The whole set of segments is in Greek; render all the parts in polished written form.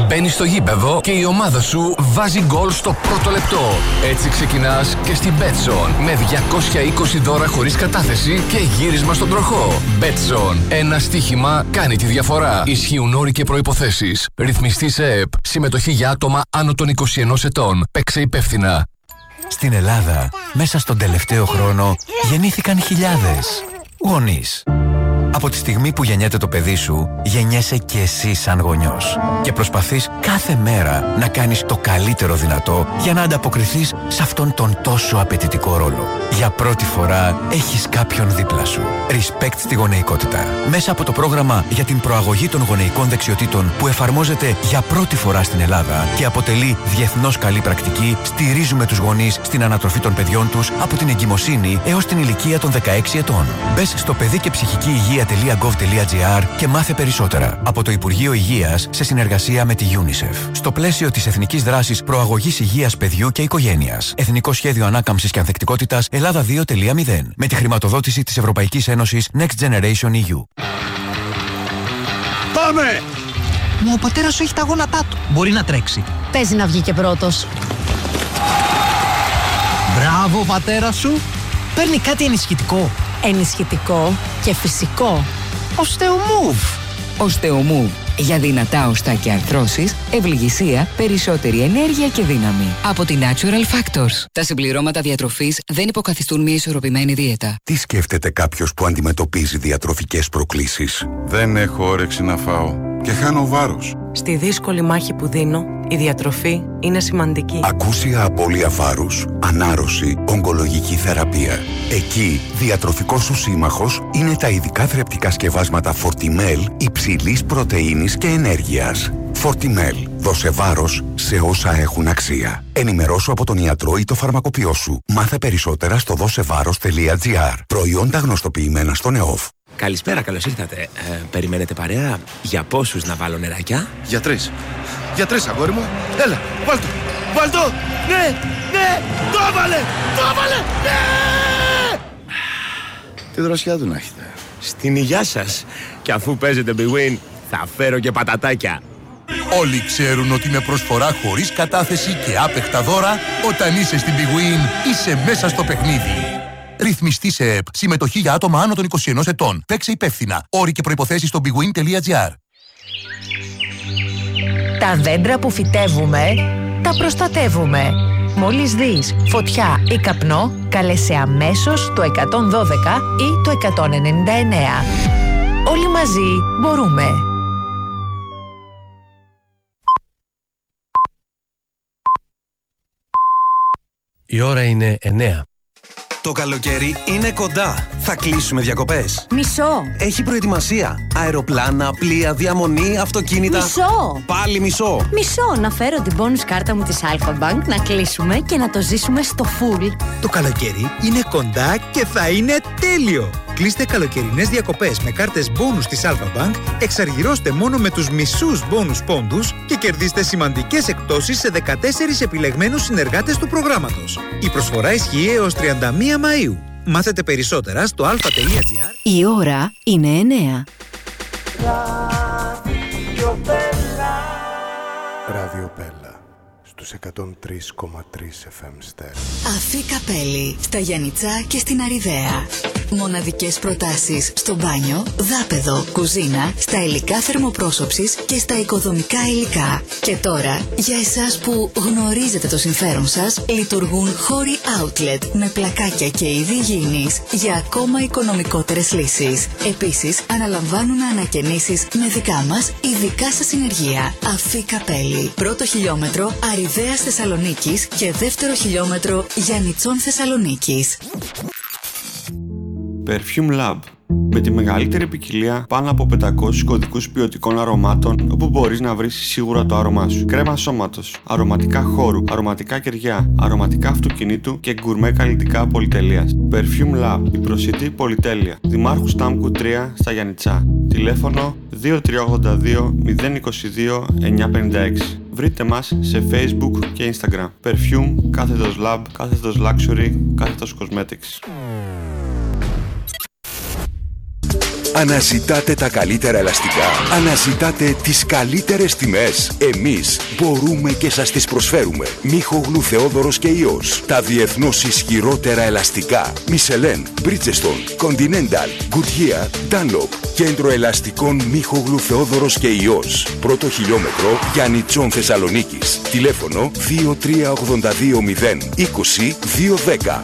Μπαίνεις στο γήπεδο και η ομάδα σου βάζει γκολ στο πρώτο λεπτό. Έτσι ξεκινάς και στην Betson με 220 δώρα χωρίς κατάθεση και γύρισμα στον τροχό. Betson. Ένα στοίχημα κάνει τη διαφορά. Ισχύουν όροι και προϋποθέσεις. Ρυθμιστή σε ΕΕΠ. Συμμετοχή για άτομα άνω των 21 ετών. Παίξε υπεύθυνα. Στην Ελλάδα, μέσα στον τελευταίο χρόνο, γεννήθηκαν χιλιάδες γονείς. Από τη στιγμή που γεννιέται το παιδί σου, γεννιέσαι και εσύ σαν γονιός. Και προσπαθείς κάθε μέρα να κάνεις το καλύτερο δυνατό για να ανταποκριθείς σε αυτόν τον τόσο απαιτητικό ρόλο. Για πρώτη φορά έχεις κάποιον δίπλα σου. Respect στη γονεϊκότητα. Μέσα από το πρόγραμμα για την προαγωγή των γονεϊκών δεξιοτήτων που εφαρμόζεται για πρώτη φορά στην Ελλάδα και αποτελεί διεθνώς καλή πρακτική, στηρίζουμε τους γονείς στην ανατροφή των παιδιών τους από την εγκυμοσύνη έως την ηλικία των 16 ετών. Μπες στο παιδί και ψυχική υγεία.gov.gr και μάθε περισσότερα από το Υπουργείο Υγείας σε συνεργασία με τη UNICEF. Στο πλαίσιο της Εθνικής Δράσης Προαγωγής Υγείας Παιδιού και Οικογένειας. Εθνικό Σχέδιο Ανάκαμψης και Ανθεκτικότητας Ελλάδα 2.0. Με τη χρηματοδότηση της Ευρωπαϊκής Ένωσης Next Generation EU. Πάμε! Μα ο πατέρας σου έχει τα γόνατά του. Μπορεί να τρέξει. Παίζει να βγει και πρώτος. Μπράβο, ο πατέρας σου. Παίρνει κάτι ενισχυτικό. Ενισχυτικό και φυσικό. Osteomove. Osteomove. Για δυνατά οστά και αρθρώσεις, ευληγησία, περισσότερη ενέργεια και δύναμη. Από τη Natural Factors. Τα συμπληρώματα διατροφής δεν υποκαθιστούν μια ισορροπημένη δίαιτα. Τι σκέφτεται κάποιος που αντιμετωπίζει διατροφικές προκλήσεις? Δεν έχω όρεξη να φάω και χάνω βάρος. Στη δύσκολη μάχη που δίνω, η διατροφή είναι σημαντική. Ακούσια απώλεια βάρους, ανάρρωση, ογκολογική θεραπεία. Εκεί, διατροφικός σου σύμμαχος είναι τα ειδικά θρεπτικά σκευάσματα Fortimel υψηλής πρωτεΐνης και ενέργειας. Fortimel. Δώσε βάρος σε όσα έχουν αξία. Ενημερώσου από τον ιατρό ή το φαρμακοποιό σου. Μάθε περισσότερα στο δώσεβάρος.gr. Προϊόντα γνωστοποιημένα στον ΕΟΦ. Καλησπέρα, καλώς ήρθατε. Περιμένετε παρέα? Για πόσους να βάλω νεράκια? Για 3. Για 3, αγόρι μου. Έλα, βάλτο. Βάλτο. Ναι, ναι. Το έβαλε. Το έβαλε. Ναι. Τι δροσιά του να έχετε. Στην υγειά σας. Και αφού παίζετε Big Win, θα φέρω και πατατάκια. Όλοι ξέρουν ότι με προσφορά χωρίς κατάθεση και άπεχτα δώρα, όταν είσαι στην Big Win, είσαι μέσα στο παιχνίδι. Ρυθμιστή σε ΕΕΠ. Συμμετοχή για άτομα άνω των 21 ετών. Παίξε υπεύθυνα. Όροι και προϋποθέσεις στο bigwin.gr. Τα δέντρα που φυτεύουμε, τα προστατεύουμε. Μόλις δεις φωτιά ή καπνό, κάλεσε αμέσως το 112 ή το 199. Όλοι μαζί μπορούμε. Η ώρα είναι 9. Το καλοκαίρι είναι κοντά. Θα κλείσουμε διακοπές. Μισό. Έχει προετοιμασία. Αεροπλάνα, πλοία, διαμονή, αυτοκίνητα. Μισό. Πάλι μισό. Μισό. Να φέρω την bonus κάρτα μου της Alpha Bank, να κλείσουμε και να το ζήσουμε στο full. Το καλοκαίρι είναι κοντά και θα είναι τέλειο. Κλείστε καλοκαιρινές διακοπές με κάρτες bonus της Alpha Bank, εξαργυρώστε μόνο με τους μισούς bonus πόντους και κερδίστε σημαντικές εκπτώσεις σε 14 επιλεγμένους συνεργάτες του προγράμματος. Η προσφορά ισχύει έως 31 Μαΐου. Μάθετε περισσότερα στο alpha.gr. Η ώρα είναι 9. Ράδιο Πέλα στους 103,3 FM Ster. Αφή Καπέλη, στα Γιαννιτσά και στην Αριδαία. Μοναδικές προτάσεις στο μπάνιο, δάπεδο, κουζίνα, στα υλικά θερμοπρόσωψης και στα οικοδομικά υλικά. Και τώρα, για εσάς που γνωρίζετε το συμφέρον σας, λειτουργούν χώροι outlet με πλακάκια και είδη υγιεινής για ακόμα οικονομικότερες λύσεις. Επίσης, αναλαμβάνουν ανακαινήσεις με δικά μας ειδικά σας συνεργεία. Αφή Καπέλη, πρώτο χιλιόμετρο Αριδαίας Θεσσαλονίκης και δεύτερο χιλιόμετρο Γιαννιτσών Θεσσαλονίκης. Perfume Lab. Με τη μεγαλύτερη ποικιλία πάνω από 500 κωδικούς ποιοτικών αρωμάτων, όπου μπορείς να βρεις σίγουρα το άρωμά σου. Κρέμα σώματος, αρωματικά χώρου, αρωματικά κεριά, αρωματικά αυτοκινήτου και γκουρμέ καλλιτικά πολυτελείας. Perfume Lab, η προσιτή πολυτέλεια. Δημάρχου Στάμκου 3 στα Γιαννιτσά. Τηλέφωνο 2382 022 956. Βρείτε μας σε Facebook και Instagram. Perfume, κάθετος Lab, κάθετος Luxury, κάθετος Cosmetics. Αναζητάτε τα καλύτερα ελαστικά. Αναζητάτε τις καλύτερες τιμές. Εμείς μπορούμε και σας τις προσφέρουμε. Μίχογλου Θεόδωρος και Υιός. Τα διεθνώς ισχυρότερα ελαστικά. Μισελέν, Bridgestone, Continental, Goodyear, Dunlop. Κέντρο ελαστικών Μίχογλου Θεόδωρος και Υιός. Πρώτο χιλιόμετρο Γιάννητσον Θεσσαλονίκης. Τηλέφωνο 23820 20210.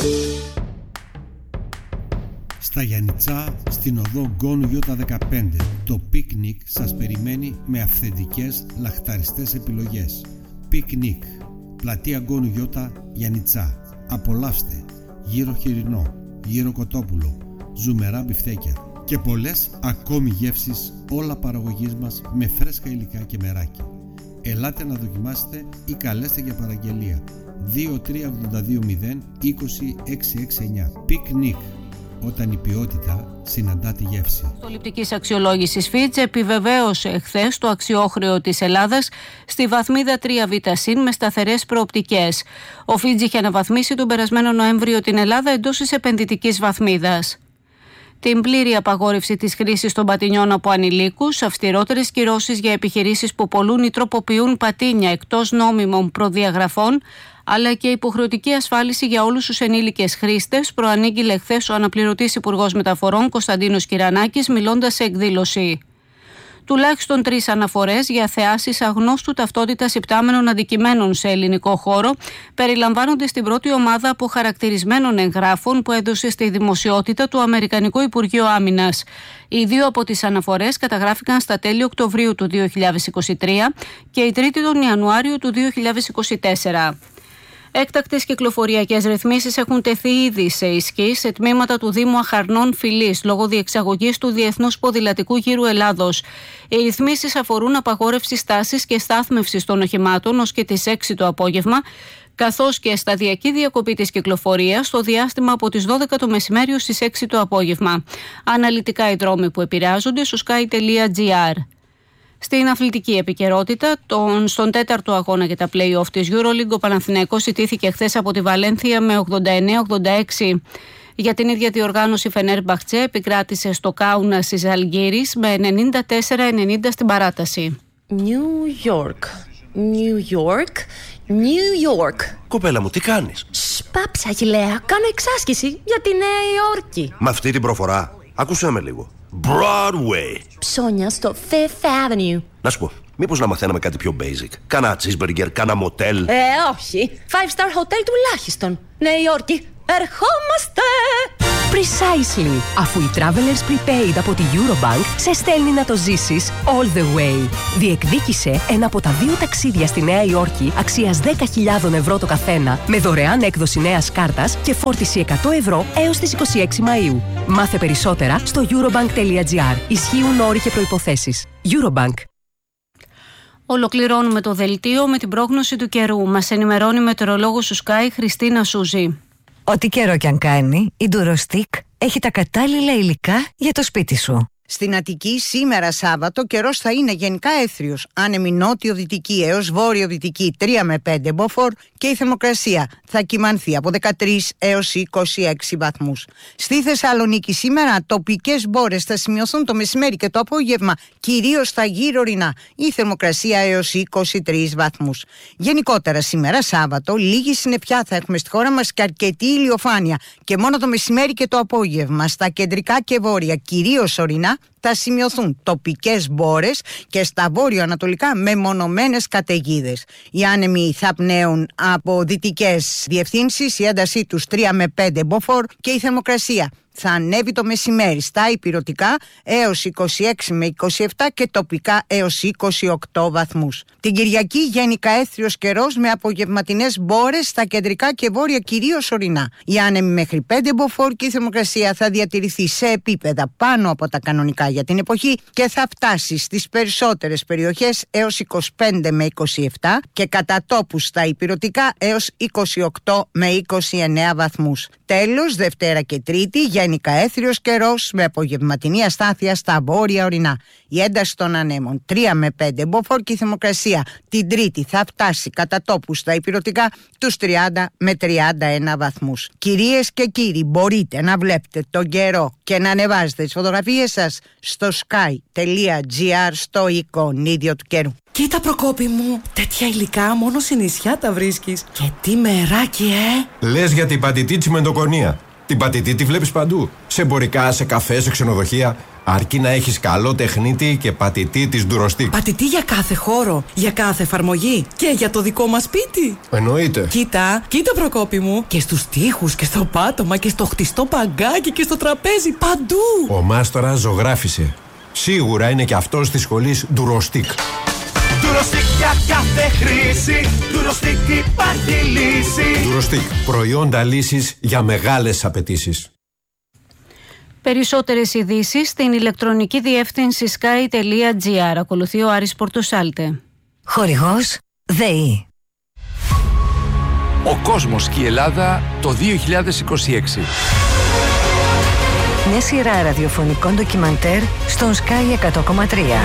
Στα Γιαννιτσά, στην οδό Γκόνου Γιώτα 15, το πικνίκ σας περιμένει με αυθεντικές λαχταριστές επιλογές. Πικνίκ, πλατεία Γκόνου Γιώτα, Γιαννιτσά. Απολαύστε γύρο χοιρινό, γύρο κοτόπουλο, ζουμερά μπιφτέκια και πολλές ακόμη γεύσεις, όλα παραγωγής μας με φρέσκα υλικά και μεράκι. Ελάτε να δοκιμάσετε ή καλέστε για παραγγελία 23820 20669. Πικνίκ, όταν η ποιότητα συναντά τη γεύση. Το ληπτικής αξιολόγησης Fitch επιβεβαίωσε χθες το αξιόχρεο της Ελλάδας στη βαθμίδα 3β- με σταθερές προοπτικές. Ο Fitch είχε αναβαθμίσει τον περασμένο Νοέμβριο την Ελλάδα εντός της επενδυτικής βαθμίδας. Την πλήρη απαγόρευση της χρήσης των πατινιών από ανηλίκους, αυστηρότερες κυρώσεις για επιχειρήσεις που πωλούν ή τροποποιούν πατίνια εκτός νόμιμων προδιαγραφών, αλλά και υποχρεωτική ασφάλιση για όλους τους ενήλικες χρήστες, προανήγγειλε χθες ο αναπληρωτής Υπουργός Μεταφορών Κωνσταντίνος Κυρανάκης, μιλώντας σε εκδήλωση. Τουλάχιστον 3 αναφορές για θεάσεις αγνώστου ταυτότητας υπτάμενων αντικειμένων σε ελληνικό χώρο περιλαμβάνονται στην πρώτη ομάδα αποχαρακτηρισμένων εγγράφων που έδωσε στη δημοσιότητα το Αμερικανικό Υπουργείο Άμυνας. Οι 2 από τις αναφορές καταγράφηκαν στα τέλη Οκτωβρίου του 2023 και η τρίτη τον Ιανουάριο του 2024. Έκτακτες κυκλοφοριακές ρυθμίσεις έχουν τεθεί ήδη σε ισχύ σε τμήματα του Δήμου Αχαρνών Φυλής λόγω διεξαγωγής του Διεθνούς Ποδηλατικού Γύρου Ελλάδος. Οι ρυθμίσεις αφορούν απαγόρευση στάσης και στάθμευσης των οχημάτων ως και τις 6 το απόγευμα, καθώς και σταδιακή διακοπή της κυκλοφορίας στο διάστημα από τις 12 το μεσημέρι ως τις 6 το απόγευμα. Αναλυτικά οι δρόμοι που επηρεάζονται στο sky.gr. Στην αθλητική επικαιρότητα, στον 4ο αγώνα για τα play-off της EuroLeague, ο Παναθηναϊκός ιτήθηκε χθες από τη Βαλένθια με 89-86. Για την ίδια διοργάνωση, η Φενέρμπαχτσε επικράτησε στο Κάουνας της Αλγύρης με 94-90 στην παράταση. New York, New York, New York. Κοπέλα μου, τι κάνεις? Πάψε, Αγιλέα, κάνω εξάσκηση για τη Νέα Υόρκη. Με αυτή την προφορά, άκουσέ με λίγο. Broadway. Ψώνια στο Fifth Avenue. Να σου πω, μήπως να μαθαίναμε κάτι πιο basic? Κάνα cheeseburger, κάνα motel. Όχι. 5-star hotel τουλάχιστον. Νέα Υόρκη, ερχόμαστε! Precisely. Αφού η Travelers Prepaid από τη Eurobank σε στέλνει να το ζήσεις all the way. Διεκδίκησε ένα από τα 2 ταξίδια στη Νέα Υόρκη αξίας 10.000 ευρώ το καθένα, με δωρεάν έκδοση νέας κάρτας και φόρτιση 100 ευρώ έως τις 26 Μαΐου. Μάθε περισσότερα στο eurobank.gr. Ισχύουν όροι και προϋποθέσεις. Eurobank. Ολοκληρώνουμε το δελτίο με την πρόγνωση του καιρού. Μας ενημερώνει η μετεωρολόγος του Sky, Χριστίνα Σούζη. Ό,τι καιρό κι αν κάνει, η Durostic έχει τα κατάλληλα υλικά για το σπίτι σου. Στην Αττική σήμερα Σάββατο καιρός θα είναι γενικά έθριος, άνεμη νότιο-δυτική έως βόρειο-δυτική 3 με 5 μποφόρ και η θερμοκρασία θα κυμανθεί από 13 έως 26 βαθμούς. Στη Θεσσαλονίκη σήμερα τοπικές μπόρες θα σημειωθούν το μεσημέρι και το απόγευμα, κυρίως στα γύρω ορεινά, η θερμοκρασία έως 23 βαθμούς. Γενικότερα σήμερα Σάββατο λίγη συννεφιά θα έχουμε στη χώρα μας και αρκετή ηλιοφάνεια και μόνο το μεσημέρι και το απόγευμα στα κεντρικά και βόρεια, κυρίως ορεινά, θα σημειωθούν τοπικές μπόρες και στα βόρειο-ανατολικά μεμονωμένες καταιγίδες. Οι άνεμοι θα πνέουν από δυτικές διευθύνσεις, η έντασή τους 3 με 5 μποφόρ και η θερμοκρασία θα ανέβει το μεσημέρι στα ηπειρωτικά έως 26 με 27 και τοπικά έως 28 βαθμούς. Την Κυριακή γενικά έθριος καιρός με απογευματινές μπόρες στα κεντρικά και βόρεια κυρίως ορεινά. Οι άνεμοι μέχρι 5 μποφόρ και η θερμοκρασία θα διατηρηθεί σε επίπεδα πάνω από τα κανονικά για την εποχή και θα φτάσει στις περισσότερες περιοχές έως 25 με 27 και κατά τόπους στα ηπειρωτικά έως 28 με 29 βαθμούς. Τέλος, Δευτέρα και Τρίτη γενικά γενικά έθριος καιρός με απογευματινή αστάθεια στα βόρεια ορεινά. Η ένταση των ανέμων 3 με 5 μποφόρ και η θερμοκρασία την Τρίτη θα φτάσει κατά τόπου στα ηπειρωτικά τους 30 με 31 βαθμούς. Κυρίες και κύριοι, μπορείτε να βλέπετε τον καιρό και να ανεβάζετε τις φωτογραφίες σας στο sky.gr στο εικονίδιο του καιρού. Κοίτα Προκόπη μου, τέτοια υλικά μόνο σε νησιά τα βρίσκεις. Και τι μεράκι, Λες για την πατητή τσιμεντοκονία. Την πατητή τη βλέπεις παντού. Σε εμπορικά, σε καφέ, σε ξενοδοχεία. Αρκεί να έχεις καλό τεχνίτη και πατητή της Durostic. Πατητή για κάθε χώρο, για κάθε εφαρμογή και για το δικό μας σπίτι. Εννοείται. Κοίτα Προκόπη μου. Και στους τοίχους και στο πάτωμα και στο χτιστό παγκάκι και στο τραπέζι, παντού. Ο μάστορας ζωγράφισε. Σίγουρα είναι και αυτός της σχολής Durostic. Durostic για κάθε χρήση. Durostic υπάρχει λύση. Durostic. Προϊόντα λύσης για μεγάλες απαιτήσεις. Περισσότερες ειδήσεις στην ηλεκτρονική διεύθυνση sky.gr. Ακολουθεί ο Άρης Πορτοσάλτε. Χορηγός ΔΕΗ. Ο κόσμος και η Ελλάδα το 2026. Μια σειρά ραδιοφωνικών ντοκιμαντέρ στον Sky 100,3.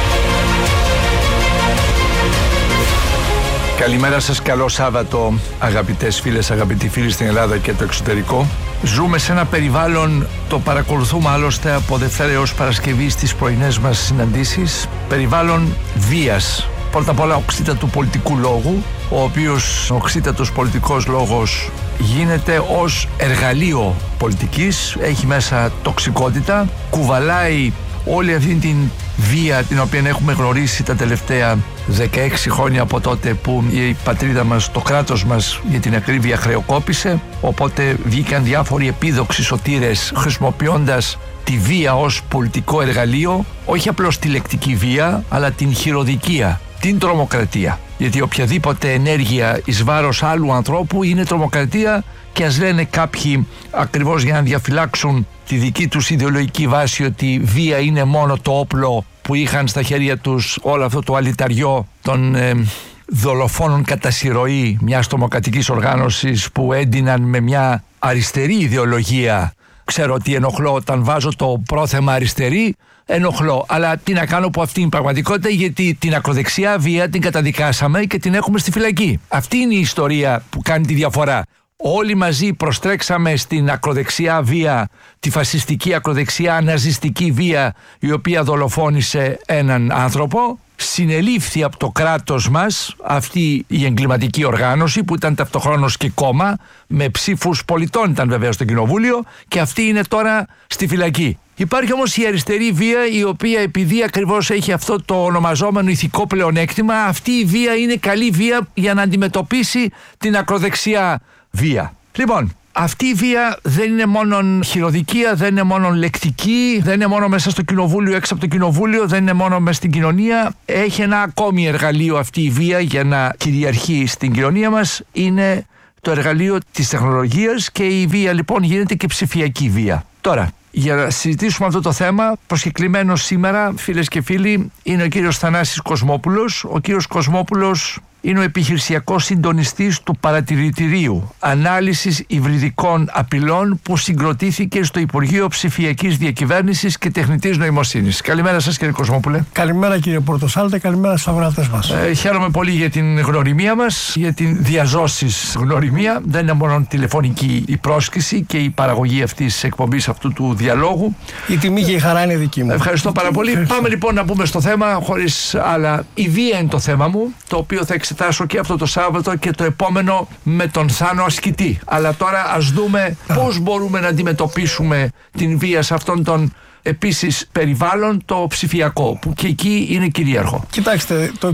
Καλημέρα σας, καλό Σάββατο αγαπητές φίλες, αγαπητοί φίλοι στην Ελλάδα και το εξωτερικό. Ζούμε σε ένα περιβάλλον, το παρακολουθούμε άλλωστε από Δευτέρα έως Παρασκευή στις πρωινές μας συναντήσεις, περιβάλλον βίας. Πρώτα απ' όλα οξύτα του πολιτικού λόγου, ο οποίος οξύτατος πολιτικός λόγος γίνεται ως εργαλείο πολιτικής, έχει μέσα τοξικότητα, κουβαλάει όλη αυτή την βία την οποία έχουμε γνωρίσει τα τελευταία 16 χρόνια από τότε που η πατρίδα μας, το κράτος μας για την ακρίβεια χρεοκόπησε, οπότε βγήκαν διάφοροι επίδοξοι σωτήρες χρησιμοποιώντας τη βία ως πολιτικό εργαλείο, όχι απλώς τη λεκτική βία αλλά την χειροδικία, την τρομοκρατία, γιατί οποιαδήποτε ενέργεια εις βάρος άλλου ανθρώπου είναι τρομοκρατία και ας λένε κάποιοι ακριβώς για να διαφυλάξουν τη δική τους ιδεολογική βάση ότι βία είναι μόνο το όπλο που είχαν στα χέρια τους όλο αυτό το αλυταριό των δολοφόνων κατά συρροή μιας τρομοκρατικής οργάνωσης που έντυναν με μια αριστερή ιδεολογία. Ξέρω ότι ενοχλώ όταν βάζω το πρόθεμα αριστερή, ενοχλώ, αλλά τι να κάνω που αυτή είναι η πραγματικότητα, γιατί την ακροδεξιά βία την καταδικάσαμε και την έχουμε στη φυλακή. Αυτή είναι η ιστορία που κάνει τη διαφορά. Όλοι μαζί προστρέξαμε στην ακροδεξιά βία, τη φασιστική ακροδεξιά ναζιστική βία, η οποία δολοφόνησε έναν άνθρωπο. Συνελήφθη από το κράτος μας αυτή η εγκληματική οργάνωση που ήταν ταυτοχρόνως και κόμμα, με ψήφους πολιτών ήταν βέβαια στο κοινοβούλιο, και αυτή είναι τώρα στη φυλακή. Υπάρχει όμως η αριστερή βία, η οποία επειδή ακριβώς έχει αυτό το ονομαζόμενο ηθικό πλεονέκτημα, αυτή η βία είναι καλή βία για να αντιμετωπίσει την ακροδεξιά βία. Λοιπόν, αυτή η βία δεν είναι μόνο χειροδικία, δεν είναι μόνο λεκτική, δεν είναι μόνο μέσα στο κοινοβούλιο, έξω από το κοινοβούλιο, δεν είναι μόνο μέσα στην κοινωνία. Έχει ένα ακόμη εργαλείο αυτή η βία για να κυριαρχεί στην κοινωνία μας, είναι το εργαλείο της τεχνολογίας, και η βία λοιπόν γίνεται και ψηφιακή βία. Τώρα, για να συζητήσουμε αυτό το θέμα, προσκεκλημένος σήμερα, φίλες και φίλοι, είναι ο κύριος Θανάσης Κοσμόπουλος. Ο κύριος Κοσμόπουλος είναι ο επιχειρησιακός συντονιστής του Παρατηρητηρίου Ανάλυσης Υβριδικών Απειλών που συγκροτήθηκε στο Υπουργείο Ψηφιακής Διακυβέρνησης και Τεχνητής Νοημοσύνης. Καλημέρα σας, κύριε Κοσμόπουλε. Καλημέρα, κύριε Πορτοσάλτε, καλημέρα στους αγοράτες μας. Χαίρομαι πολύ για την γνωριμία μας, για την διαζώσης γνωριμία. Δεν είναι μόνο τηλεφωνική η πρόσκληση και η παραγωγή αυτής της εκπομπής, αυτού του διαλόγου. Η τιμή και η χαρά είναι δική μου. Ευχαριστώ πάρα πολύ. Πάμε λοιπόν να μπούμε στο θέμα, χωρίς άλλα. Η βία είναι το θέμα μου, το οποίο θα εξετάσω και αυτό το Σάββατο και το επόμενο με τον Θάνο Ασκητή. Αλλά τώρα ας δούμε πώς μπορούμε να αντιμετωπίσουμε την βία σε αυτόν τον επίσης περιβάλλον, το ψηφιακό, που και εκεί είναι κυρίαρχο. Κοιτάξτε, το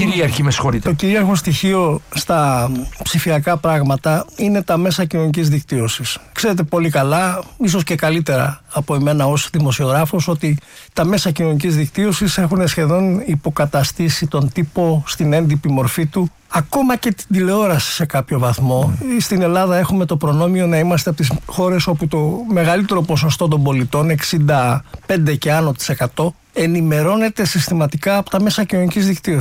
κυρίαρχο στοιχείο στα ψηφιακά πράγματα είναι τα μέσα κοινωνικής δικτύωσης. Ξέρετε πολύ καλά, ίσως και καλύτερα από εμένα ως δημοσιογράφος, ότι τα μέσα κοινωνικής δικτύωσης έχουν σχεδόν υποκαταστήσει τον τύπο στην έντυπη μορφή του, ακόμα και την τηλεόραση σε κάποιο βαθμό. Στην Ελλάδα έχουμε το προνόμιο να είμαστε από τις χώρες όπου το μεγαλύτερο ποσοστό των πολιτών, 65 και άνω της 100%, ενημερώνεται συστηματικά από τα μέσα κοινωνικής δικτύωσης.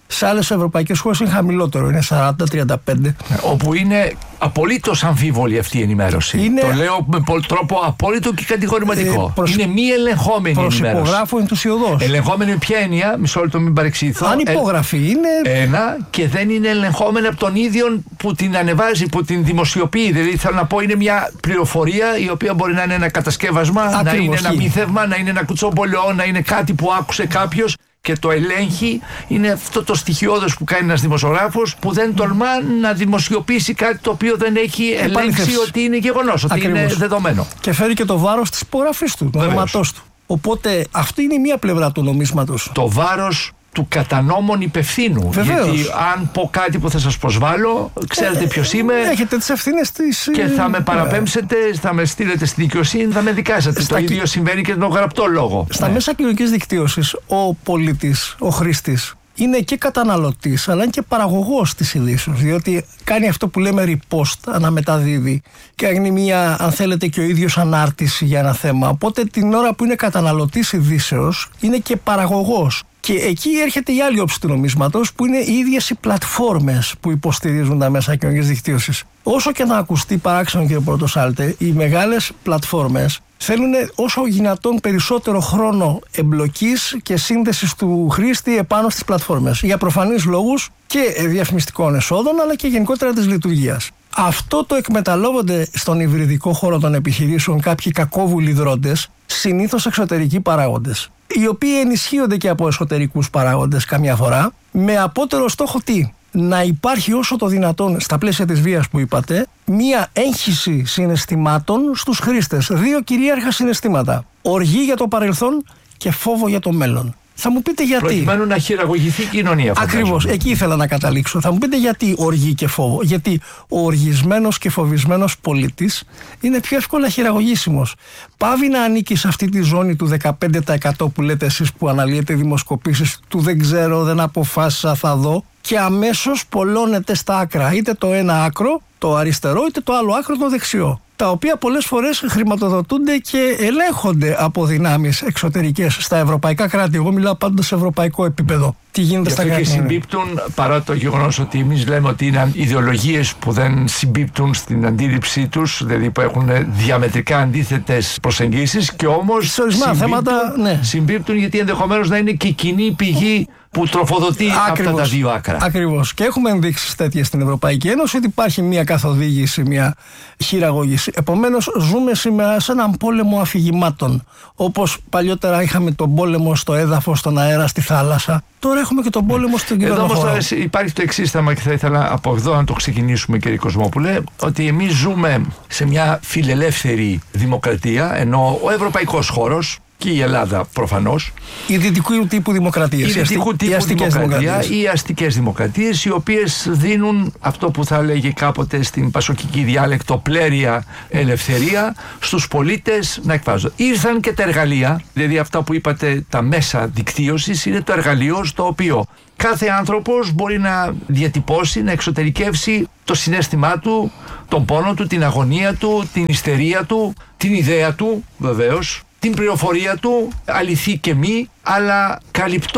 Σε άλλες ευρωπαϊκές χώρες είναι χαμηλότερο, είναι 40-35. Όπου είναι απολύτως αμφίβολη αυτή η ενημέρωση. Το λέω με τρόπο απόλυτο και κατηγορηματικό. Είναι μη ελεγχόμενη ενημέρωση. Προσυπογράφω ενθουσιοδός. Ελεγχόμενη με ποια έννοια, μισό λεπτό μην παρεξηγηθώ. Αν υπογραφή είναι. Ένα, και δεν είναι ελεγχόμενη από τον ίδιο που την ανεβάζει, που την δημοσιοποιεί. Δηλαδή θέλω να πω, είναι μια πληροφορία η οποία μπορεί να είναι ένα κατασκεύασμα, να είναι ένα μύθευμα, να είναι ένα κουτσόμπολιό, να είναι κάτι που άκουσε κάποιος και το ελέγχει. Είναι αυτό το στοιχειώδες που κάνει ένας δημοσιογράφος που δεν τολμά να δημοσιοποιήσει κάτι το οποίο δεν έχει ελέγξει ότι είναι γεγονός, ότι είναι δεδομένο. Και φέρει και το βάρος της υπογραφής του, του ονόματός του. Οπότε αυτή είναι η μία πλευρά του νομίσματος. Το βάρος του κατανόμων υπευθύνου. Βεβαίως. Γιατί αν πω κάτι που θα σας προσβάλλω, ξέρετε ποιος είμαι. Έχετε τις ευθύνες της. Και θα με παραπέμψετε, θα με στείλετε στη δικαιοσύνη, θα με δικάσετε. Το ίδιο συμβαίνει και με τον γραπτό λόγο. Στα μέσα κοινωνικής δικτύωσης, ο πολίτης, ο χρήστης, είναι και καταναλωτής, αλλά είναι και παραγωγός της ειδήσεως. Διότι κάνει αυτό που λέμε repost, αναμεταδίδει, και κάνει μια, αν θέλετε, και ο ίδιος ανάρτηση για ένα θέμα. Οπότε την ώρα που είναι καταναλωτής ειδήσεως, είναι και παραγωγός. Και εκεί έρχεται η άλλη όψη του νομίσματος, που είναι οι ίδιες οι πλατφόρμες που υποστηρίζουν τα μέσα κοινωνικής δικτύωσης. Όσο και να ακουστεί παράξενο, κύριε Πρωτοσάλτε, οι μεγάλες πλατφόρμες θέλουν όσο δυνατόν περισσότερο χρόνο εμπλοκής και σύνδεσης του χρήστη επάνω στις πλατφόρμες. Για προφανείς λόγους και διαφημιστικών εσόδων, αλλά και γενικότερα της λειτουργίας. Αυτό το εκμεταλλεύονται στον υβριδικό χώρο των επιχειρήσεων κάποιοι κακόβουλοι δρόντες, συνήθως εξωτερικοί παράγοντες, οι οποίοι ενισχύονται και από εσωτερικούς παράγοντες καμιά φορά, με απότερο στόχο τι? Να υπάρχει όσο το δυνατόν, στα πλαίσια της βίας που είπατε, μία έγχυση συναισθημάτων στους χρήστες. Δύο κυρίαρχα συναισθήματα. Οργή για το παρελθόν και φόβο για το μέλλον. Θα μου πείτε γιατί. Προκειμένου να χειραγωγηθεί η κοινωνία. Ακριβώς, εκεί ήθελα να καταλήξω. Θα μου πείτε γιατί οργή και φόβο. Γιατί ο οργισμένος και φοβισμένος πολίτης είναι πιο εύκολα χειραγωγήσιμος. Πάβει να ανήκει σε αυτή τη ζώνη του 15% που λέτε εσείς, που αναλύετε δημοσκοπήσεις, του δεν ξέρω, δεν αποφάσισα, θα δω, και αμέσως πολλώνεται στα άκρα. Είτε το ένα άκρο, το αριστερό, είτε το άλλο άκρο, το δεξιό. Τα οποία πολλές φορές χρηματοδοτούνται και ελέγχονται από δυνάμεις εξωτερικές στα ευρωπαϊκά κράτη. Εγώ μιλάω πάντα σε ευρωπαϊκό επίπεδο. Τι γίνεται στα κράτη. Και συμπίπτουν, παρά το γεγονός ότι εμείς λέμε ότι είναι ιδεολογίες που δεν συμπίπτουν στην αντίληψή τους, δηλαδή που έχουν διαμετρικά αντίθετες προσεγγίσεις, και όμως σε ορισμένα θέματα, ναι, συμπίπτουν, γιατί ενδεχομένως να είναι και κοινή πηγή που τροφοδοτεί αυτά τα δύο άκρα. Ακριβώς. Και έχουμε ενδείξεις τέτοιες στην Ευρωπαϊκή Ένωση, ότι υπάρχει μια καθοδήγηση, μια χειραγώγηση. Επομένως, ζούμε σήμερα σε έναν πόλεμο αφηγημάτων. Όπως παλιότερα είχαμε τον πόλεμο στο έδαφος, στον αέρα, στη θάλασσα. Τώρα έχουμε και τον πόλεμο στην κυβέρνηση. Εδώ όμως υπάρχει το εξής θέμα, και θα ήθελα από εδώ να το ξεκινήσουμε, κύριε Κοσμόπουλε, ότι εμείς ζούμε σε μια φιλελεύθερη δημοκρατία, ενώ ο ευρωπαϊκός χώρος και η Ελλάδα προφανώς. Οι δυτικού τύπου δημοκρατίες. Οι δυτικού τύπου δημοκρατία, οι αστικές δημοκρατίες, οι οποίες δίνουν αυτό που θα λέγει κάποτε στην πασοκική διάλεκτο πλέρια ελευθερία στους πολίτες να εκφράζονται. Ήρθαν και τα εργαλεία, δηλαδή αυτά που είπατε, τα μέσα δικτύωσης, είναι το εργαλείο στο οποίο κάθε άνθρωπος μπορεί να διατυπώσει, να εξωτερικεύσει το συναίσθημά του, τον πόνο του, την αγωνία του, την ιστερία του, την ιδέα του βεβαίως, την πληροφορία του, αληθή και μη, αλλά καλυπτό